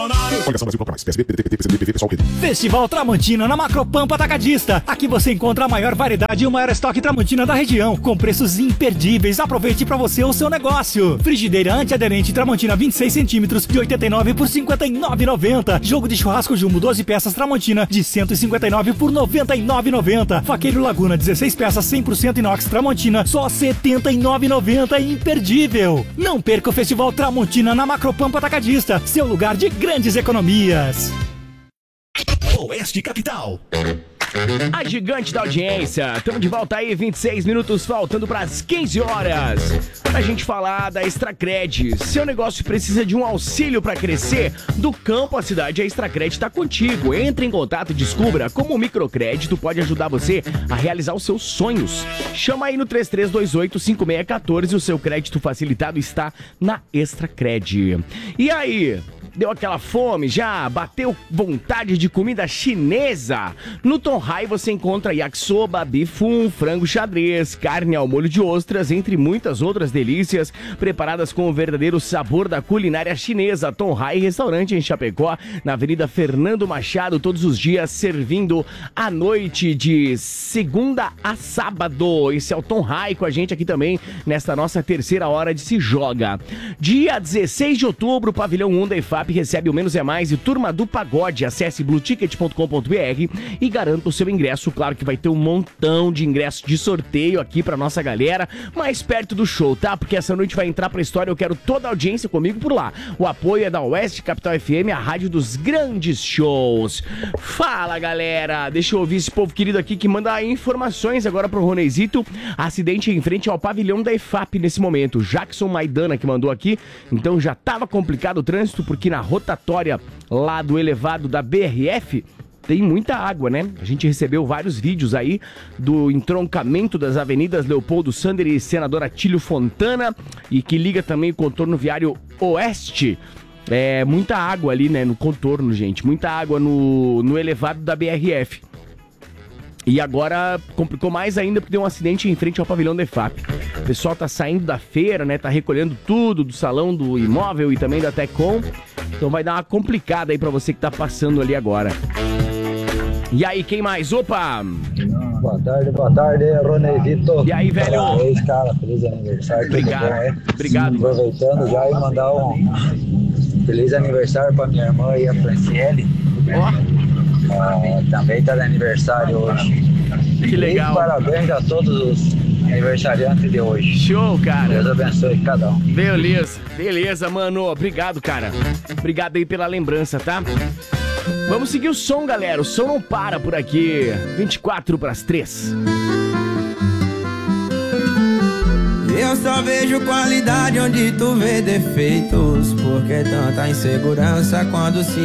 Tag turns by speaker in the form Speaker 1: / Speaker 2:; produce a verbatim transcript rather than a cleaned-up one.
Speaker 1: Festival Tramontina na Macropampa Atacadista. Aqui você encontra a maior variedade e o maior estoque Tramontina da região, com preços imperdíveis. Aproveite para você ou seu negócio. Frigideira antiaderente Tramontina vinte e seis centímetros de oitenta e nove por cinquenta e nove reais e noventa centavos. Jogo de churrasco Jumbo doze peças Tramontina de cento e cinquenta e nove reais por noventa e nove reais e noventa centavos. Faqueiro Laguna dezesseis peças cem por cento inox Tramontina só setenta e nove reais e noventa centavos. Imperdível. Não perca o Festival Tramontina na Macropampa Atacadista, seu lugar de grandes economias.
Speaker 2: Oeste Capital.
Speaker 3: A gigante da audiência, estamos de volta aí, vinte e seis minutos faltando para as quinze horas, pra gente falar da Extracred. Seu negócio precisa de um auxílio para crescer? Do campo à cidade, a Extracred está contigo. Entre em contato e descubra como o microcrédito pode ajudar você a realizar os seus sonhos. Chama aí no três três dois oito, cinco seis um quatro, o seu crédito facilitado está na Extracred. E aí? Deu aquela fome já? Bateu vontade de comida chinesa? No Tonhai você encontra yakisoba, bifum, frango xadrez, carne ao molho de ostras, entre muitas outras delícias, preparadas com o verdadeiro sabor da culinária chinesa. Tonhai Restaurante em Chapecó, na Avenida Fernando Machado, todos os dias servindo à noite de segunda a sábado. Esse é o Tonhai com a gente aqui também, nesta nossa terceira hora de Se Joga. Dia dezesseis de outubro, Pavilhão um da I F A P recebe o Menos é Mais e Turma do Pagode. Acesse blue ticket ponto com ponto b r e garanta o seu ingresso. Claro que vai ter um montão de ingressos de sorteio aqui pra nossa galera, mais perto do show, tá? Porque essa noite vai entrar pra história, eu quero toda a audiência comigo por lá. O apoio é da Oeste Capital F M, a rádio dos grandes shows. Fala, galera! Deixa eu ouvir esse povo querido aqui que manda informações agora pro Ronezito. Acidente em frente ao pavilhão da I F A P nesse momento. Jackson Maidana que mandou aqui. Então já tava complicado o trânsito, porque na rotatória lá do elevado da B R F tem muita água, né? A gente recebeu vários vídeos aí do entroncamento das avenidas Leopoldo Sander e Senador Atílio Fontana, e que liga também o contorno viário oeste. É muita água ali, né, no contorno, gente. Muita água no, no elevado da B R F. E agora complicou mais ainda porque deu um acidente em frente ao pavilhão da I F A P. O pessoal tá saindo da feira, né? Tá recolhendo tudo do salão do imóvel e também da Tecom. Então vai dar uma complicada aí pra você que tá passando ali agora. E aí, quem mais? Opa!
Speaker 4: Boa tarde, boa tarde, Ronezito.
Speaker 3: E aí, velho?
Speaker 4: Parabéns, cara, feliz aniversário.
Speaker 3: Obrigado,
Speaker 4: bom, é?
Speaker 3: obrigado.
Speaker 4: Aproveitando já e mandar um feliz aniversário pra minha irmã e a Franciele.
Speaker 3: Ó.
Speaker 4: Ah, também tá de aniversário hoje.
Speaker 3: Que legal.
Speaker 4: E parabéns a todos os aniversariantes de hoje.
Speaker 3: Show, cara.
Speaker 4: Deus abençoe cada um.
Speaker 3: Beleza, beleza, mano. Obrigado, cara. Obrigado aí pela lembrança, tá? Vamos seguir o som, galera. O som não para por aqui. vinte e quatro para as três.
Speaker 5: Eu só vejo qualidade onde tu vê defeitos. Porque tanta insegurança quando se